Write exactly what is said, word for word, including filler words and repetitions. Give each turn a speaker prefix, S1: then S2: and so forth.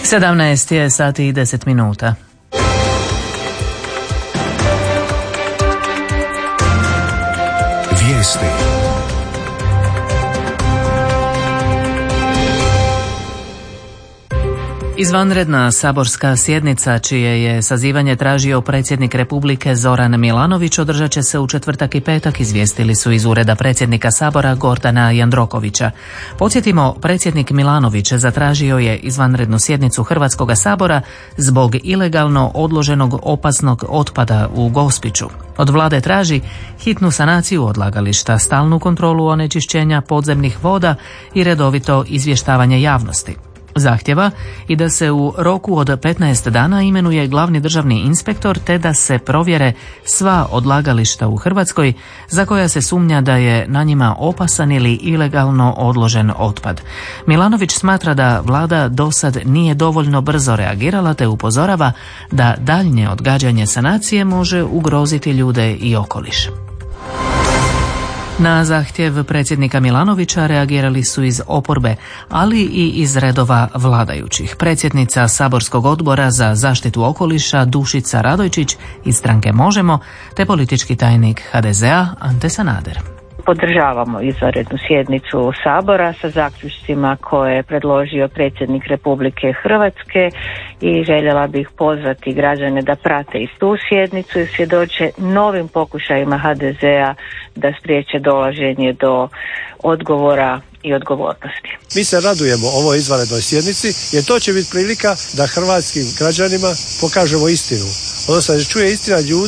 S1: sedamnaest je sati i deset minuta.
S2: Vijesti.
S1: Izvanredna saborska sjednica, čije je sazivanje tražio predsjednik Republike Zoran Milanović, održat će se u četvrtak i petak, izvijestili su iz ureda predsjednika Sabora Gordana Jandrokovića. Podsjetimo, predsjednik Milanović zatražio je izvanrednu sjednicu Hrvatskoga sabora zbog ilegalno odloženog opasnog otpada u Gospiću. Od vlade traži hitnu sanaciju odlagališta, stalnu kontrolu onečišćenja podzemnih voda i redovito izvještavanje javnosti. Zahtjeva i da se u roku od petnaest dana imenuje glavni državni inspektor te da se provjere sva odlagališta u Hrvatskoj za koja se sumnja da je na njima opasan ili ilegalno odložen otpad. Milanović smatra da vlada dosad nije dovoljno brzo reagirala te upozorava da daljnje odgađanje sanacije može ugroziti ljude i okoliš. Na zahtjev predsjednika Milanovića reagirali su iz oporbe, ali i iz redova vladajućih. Predsjednica Saborskog odbora za zaštitu okoliša Dušica Radojčić iz stranke Možemo, te politički tajnik ha de ze a Ante Sanader.
S3: Podržavamo izvanrednu sjednicu Sabora sa zaključcima koje je predložio predsjednik Republike Hrvatske i željela bih pozvati građane da prate i tu sjednicu i svjedoče novim pokušajima ha de ze a da spriječe dolaženje do odgovora i odgovornosti.
S4: Mi se radujemo ovoj izvanrednoj sjednici jer to će biti prilika da hrvatskim građanima pokažemo istinu. Odnosno da čuje istina ljudi